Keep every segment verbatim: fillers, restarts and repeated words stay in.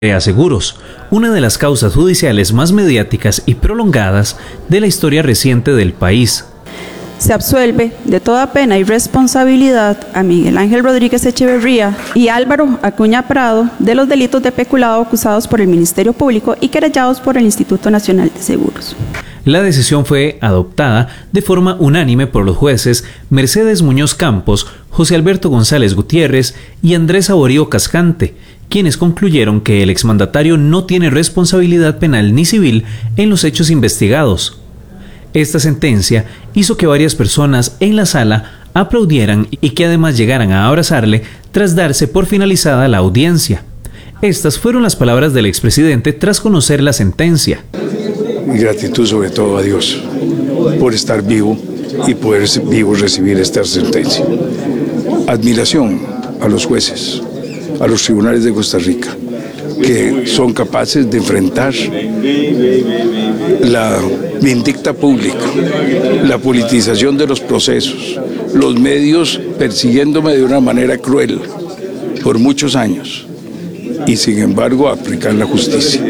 Seguros, una de las causas judiciales más mediáticas y prolongadas de la historia reciente del país. Se absuelve de toda pena y responsabilidad a Miguel Ángel Rodríguez Echeverría y Álvaro Acuña Prado de los delitos de peculado acusados por el Ministerio Público y querellados por el Instituto Nacional de Seguros. La decisión fue adoptada de forma unánime por los jueces Mercedes Muñoz Campos, José Alberto González Gutiérrez y Andrés Saborío Cascante, quienes concluyeron que el exmandatario no tiene responsabilidad penal ni civil en los hechos investigados. Esta sentencia hizo que varias personas en la sala aplaudieran y que además llegaran a abrazarle tras darse por finalizada la audiencia. Estas fueron las palabras del expresidente tras conocer la sentencia. Mi gratitud sobre todo a Dios por estar vivo y poder vivo recibir esta sentencia. Admiración a los jueces, a los tribunales de Costa Rica, que son capaces de enfrentar la vindicta pública, la politización de los procesos, los medios persiguiéndome de una manera cruel por muchos años y sin embargo aplicar la justicia.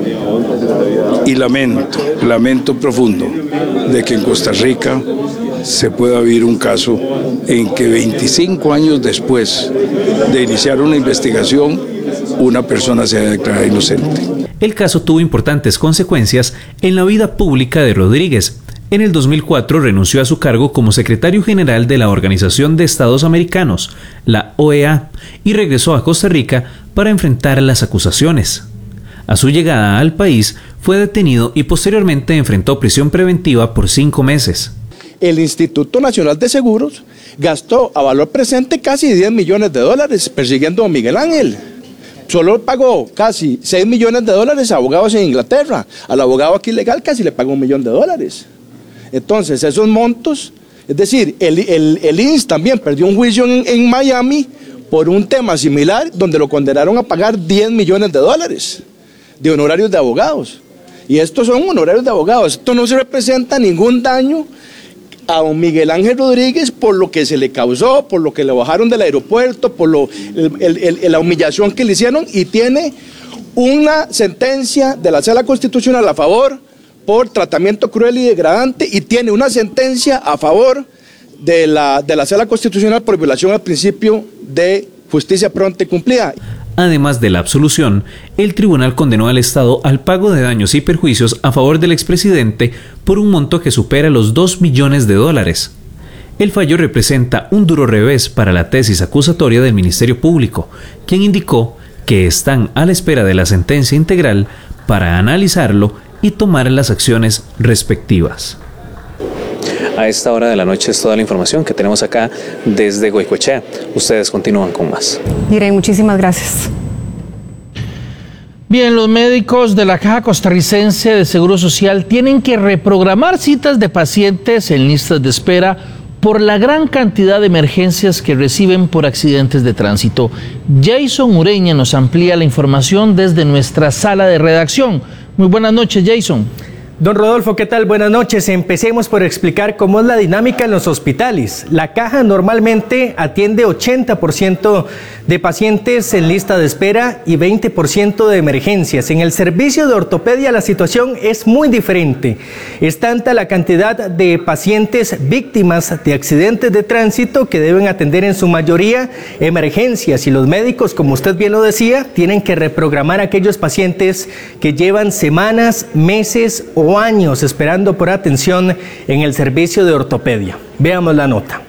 Y lamento, lamento profundo de que en Costa Rica se pueda vivir un caso en que veinticinco años después de iniciar una investigación, una persona se haya declarado inocente. El caso tuvo importantes consecuencias en la vida pública de Rodríguez. En el dos mil cuatro renunció a su cargo como secretario general de la Organización de Estados Americanos, la O E A, y regresó a Costa Rica para enfrentar las acusaciones. A su llegada al país, fue detenido y posteriormente enfrentó prisión preventiva por cinco meses. El Instituto Nacional de Seguros gastó a valor presente casi diez millones de dólares persiguiendo a Miguel Ángel. Solo pagó casi seis millones de dólares a abogados en Inglaterra. Al abogado aquí legal casi le pagó un millón de dólares. Entonces, esos montos, es decir, el, el, el I N S también perdió un juicio en, en Miami por un tema similar, donde lo condenaron a pagar diez millones de dólares de honorarios de abogados. Y estos son honorarios de abogados. Esto no se representa ningún daño a don Miguel Ángel Rodríguez por lo que se le causó, por lo que le bajaron del aeropuerto, por lo, el, el, el, la humillación que le hicieron, y tiene una sentencia de la Sala Constitucional a favor por tratamiento cruel y degradante, y tiene una sentencia a favor de la, de la Sala Constitucional por violación al principio de justicia pronta y cumplida. Además de la absolución, el tribunal condenó al Estado al pago de daños y perjuicios a favor del expresidente por un monto que supera los dos millones de dólares. El fallo representa un duro revés para la tesis acusatoria del Ministerio Público, quien indicó que están a la espera de la sentencia integral para analizarlo y tomar las acciones respectivas. A esta hora de la noche es toda la información que tenemos acá desde Goicoechea. Ustedes continúan con más. Irene, muchísimas gracias. Bien, los médicos de la Caja Costarricense de Seguro Social tienen que reprogramar citas de pacientes en listas de espera por la gran cantidad de emergencias que reciben por accidentes de tránsito. Jason Ureña nos amplía la información desde nuestra sala de redacción. Muy buenas noches, Jason. Don Rodolfo, ¿qué tal? Buenas noches. Empecemos por explicar cómo es la dinámica en los hospitales. La Caja normalmente atiende ochenta por ciento de pacientes en lista de espera y veinte por ciento de emergencias. En el servicio de ortopedia la situación es muy diferente. Es tanta la cantidad de pacientes víctimas de accidentes de tránsito que deben atender en su mayoría emergencias, y los médicos, como usted bien lo decía, tienen que reprogramar a aquellos pacientes que llevan semanas, meses o años esperando por atención en el servicio de ortopedia. Veamos la nota.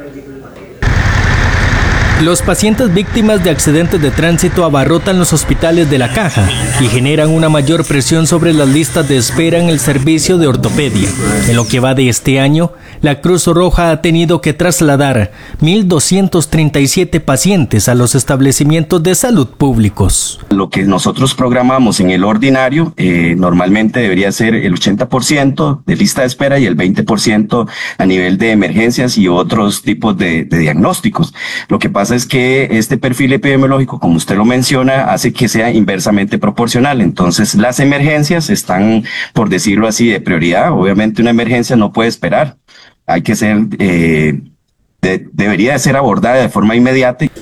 Los pacientes víctimas de accidentes de tránsito abarrotan los hospitales de la Caja y generan una mayor presión sobre las listas de espera en el servicio de ortopedia. En lo que va de este año, la Cruz Roja ha tenido que trasladar mil doscientos treinta y siete pacientes a los establecimientos de salud públicos. Lo que nosotros programamos en el ordinario eh, normalmente debería ser el ochenta por ciento de lista de espera y el veinte por ciento a nivel de emergencias y otros tipos de, de diagnósticos. Lo que pasa es que este perfil epidemiológico, como usted lo menciona, hace que sea inversamente proporcional. Entonces, las emergencias están, por decirlo así, de prioridad. Obviamente, una emergencia no puede esperar. Hay que ser, eh, de, debería de ser abordada de forma inmediata.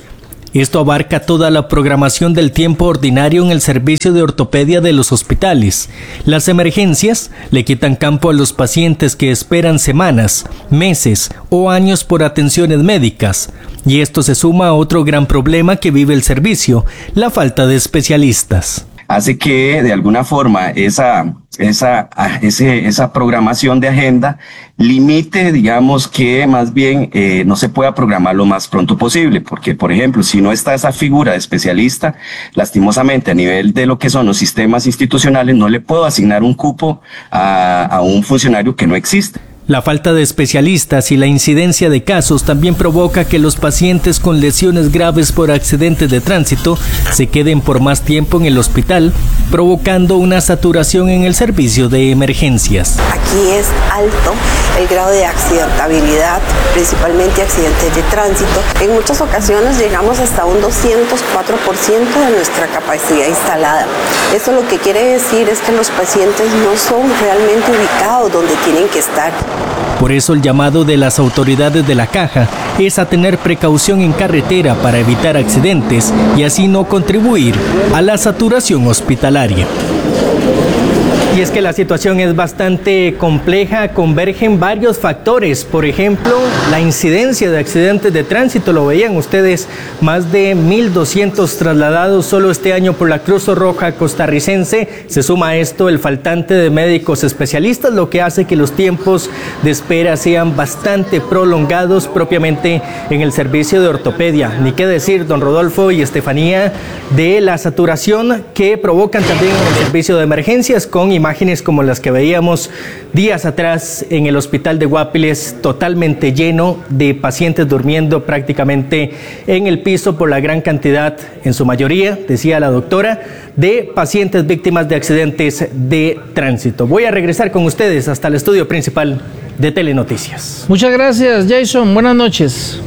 Esto abarca toda la programación del tiempo ordinario en el servicio de ortopedia de los hospitales. Las emergencias le quitan campo a los pacientes que esperan semanas, meses o años por atenciones médicas. Y esto se suma a otro gran problema que vive el servicio, la falta de especialistas. Hace que de alguna forma esa, esa, ese, esa programación de agenda limite, digamos, que más bien eh, no se pueda programar lo más pronto posible, porque, por ejemplo, si no está esa figura de especialista, lastimosamente a nivel de lo que son los sistemas institucionales, no le puedo asignar un cupo a, a un funcionario que no existe. La falta de especialistas y la incidencia de casos también provoca que los pacientes con lesiones graves por accidentes de tránsito se queden por más tiempo en el hospital, provocando una saturación en el servicio de emergencias. Aquí es alto el grado de accidentabilidad, principalmente accidentes de tránsito. En muchas ocasiones llegamos hasta un doscientos cuatro por ciento de nuestra capacidad instalada. Esto lo que quiere decir es que los pacientes no son realmente ubicados donde tienen que estar. Por eso el llamado de las autoridades de la Caja es a tener precaución en carretera para evitar accidentes y así no contribuir a la saturación hospitalaria. Y es que la situación es bastante compleja, convergen varios factores. Por ejemplo, la incidencia de accidentes de tránsito, lo veían ustedes, más de mil doscientos trasladados solo este año por la Cruz Roja costarricense. Se suma a esto el faltante de médicos especialistas, lo que hace que los tiempos de espera sean bastante prolongados propiamente en el servicio de ortopedia. Ni qué decir, don Rodolfo y Estefanía, de la saturación que provocan también en el servicio de emergencias, con imágenes como las que veíamos días atrás en el hospital de Guapiles, totalmente lleno de pacientes durmiendo prácticamente en el piso por la gran cantidad, en su mayoría, decía la doctora, de pacientes víctimas de accidentes de tránsito. Voy a regresar con ustedes hasta el estudio principal de Telenoticias. Muchas gracias, Jason. Buenas noches.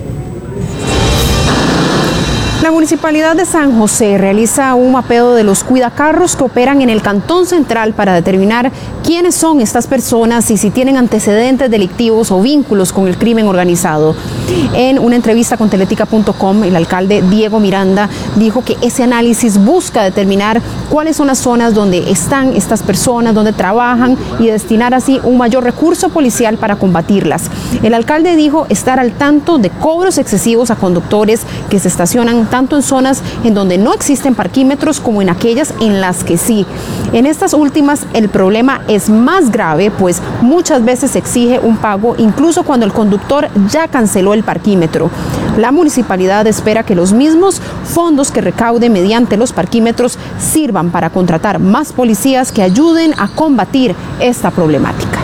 La Municipalidad de San José realiza un mapeo de los cuidacarros que operan en el Cantón Central para determinar quiénes son estas personas y si tienen antecedentes delictivos o vínculos con el crimen organizado. En una entrevista con teletica punto com, el alcalde Diego Miranda dijo que ese análisis busca determinar cuáles son las zonas donde están estas personas, donde trabajan y destinar así un mayor recurso policial para combatirlas. El alcalde dijo estar al tanto de cobros excesivos a conductores que se estacionan tanto en zonas en donde no existen parquímetros como en aquellas en las que sí. En estas últimas el problema es más grave, pues muchas veces se exige un pago incluso cuando el conductor ya canceló el parquímetro. La municipalidad espera que los mismos fondos que recaude mediante los parquímetros sirvan para contratar más policías que ayuden a combatir esta problemática.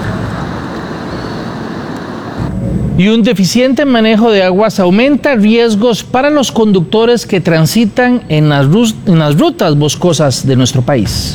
Y un deficiente manejo de aguas aumenta riesgos para los conductores que transitan en las, en las rutas boscosas de nuestro país.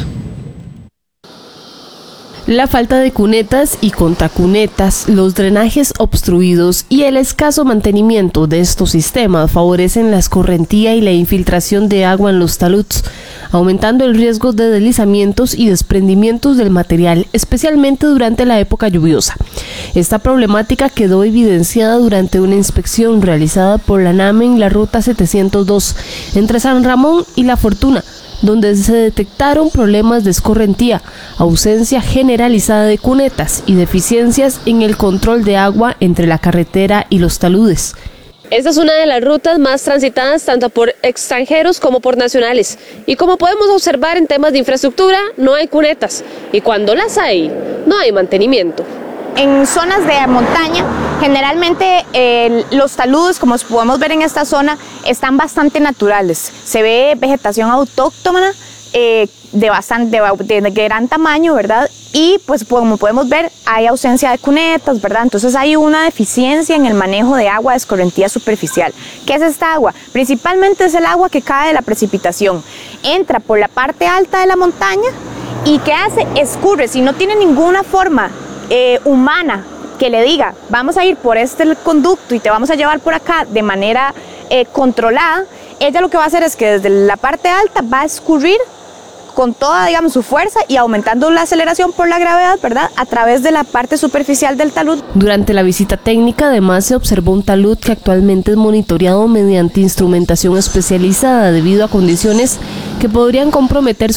La falta de cunetas y contacunetas, los drenajes obstruidos y el escaso mantenimiento de estos sistemas favorecen la escorrentía y la infiltración de agua en los taludes, aumentando el riesgo de deslizamientos y desprendimientos del material, especialmente durante la época lluviosa. Esta problemática quedó evidenciada durante una inspección realizada por la NAME en la ruta setecientos dos entre San Ramón y La Fortuna, donde se detectaron problemas de escorrentía, ausencia generalizada de cunetas y deficiencias en el control de agua entre la carretera y los taludes. Esta es una de las rutas más transitadas tanto por extranjeros como por nacionales. Y como podemos observar en temas de infraestructura, no hay cunetas. Y cuando las hay, no hay mantenimiento. En zonas de montaña, generalmente eh, los taludes, como podemos ver en esta zona, están bastante naturales. Se ve vegetación autóctona eh, de, bastante, de, de gran tamaño, ¿verdad? Y pues como podemos ver, hay ausencia de cunetas, ¿verdad? Entonces hay una deficiencia en el manejo de agua de escorrentía superficial. ¿Qué es esta agua? Principalmente es el agua que cae de la precipitación. Entra por la parte alta de la montaña y ¿qué hace? Escurre. Si no tiene ninguna forma Eh, humana que le diga vamos a ir por este conducto y te vamos a llevar por acá de manera eh, controlada, ella lo que va a hacer es que desde la parte alta va a escurrir con toda, digamos, su fuerza y aumentando la aceleración por la gravedad, ¿verdad?, a través de la parte superficial del talud. Durante la visita técnica, además, se observó un talud que actualmente es monitoreado mediante instrumentación especializada debido a condiciones que podrían comprometer su